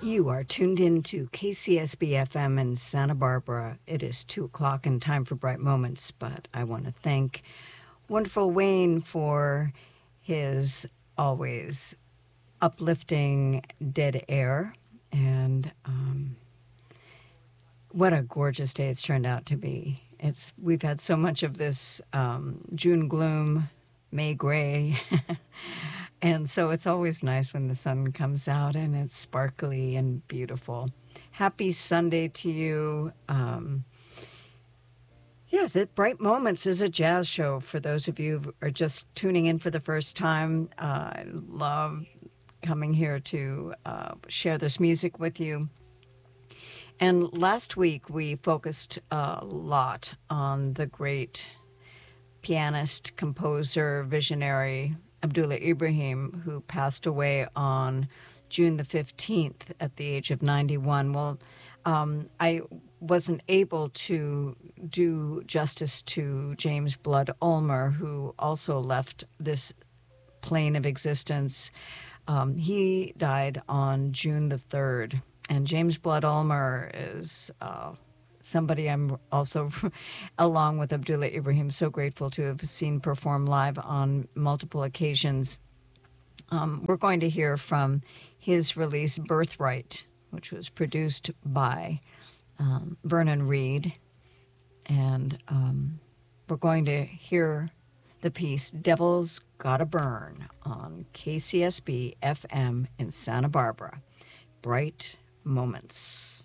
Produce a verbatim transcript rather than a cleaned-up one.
You are tuned in to K C S B F M in Santa Barbara. It is two o'clock and time for Bright Moments, but I want to thank wonderful Wayne for his always uplifting dead air. And um, what a gorgeous day it's turned out to be. It's We've had so much of this um, June gloom, May gray. And so it's always nice when the sun comes out and it's sparkly and beautiful. Happy Sunday to you. Um, yeah, the Bright Moments is a jazz show for those of you who are just tuning in for the first time. Uh, I love coming here to uh, share this music with you. And last week we focused a lot on the great pianist, composer, visionary, Abdullah Ibrahim, who passed away on June the fifteenth at the age of ninety-one. Well, um, I wasn't able to do justice to James Blood Ulmer, who also left this plane of existence. Um, he died on June the third, and James Blood Ulmer is uh, somebody I'm also, along with Abdullah Ibrahim, so grateful to have seen perform live on multiple occasions. Um, we're going to hear from his release, Birthright, which was produced by um, Vernon Reid. And um, we're going to hear the piece, Devil's Gotta Burn, on K C S B F M in Santa Barbara. Bright Moments.